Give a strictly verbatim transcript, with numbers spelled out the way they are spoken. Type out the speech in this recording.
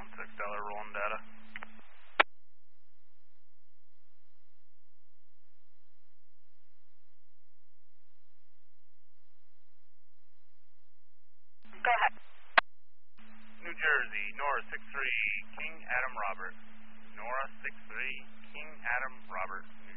six Delaware, rolling data. Go ahead. New Jersey, Nora six three, King Adam Robert. Nora six three, King Adam Robert.